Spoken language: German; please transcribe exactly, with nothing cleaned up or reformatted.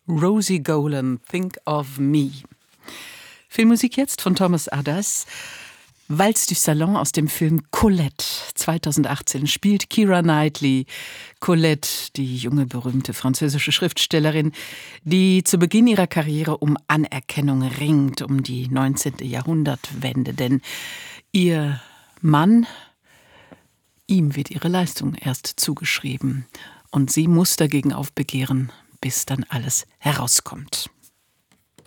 Rosie Golan, Think of Me. Filmmusik jetzt von Thomas Ardas. Waltz du Salon aus dem Film Colette. zweitausendachtzehn spielt Keira Knightley Colette, die junge, berühmte französische Schriftstellerin, die zu Beginn ihrer Karriere um Anerkennung ringt, um die neunzehnte Jahrhundertwende. Denn ihr Mann, ihm wird ihre Leistung erst zugeschrieben. Und sie muss dagegen aufbegehren, bis dann alles herauskommt.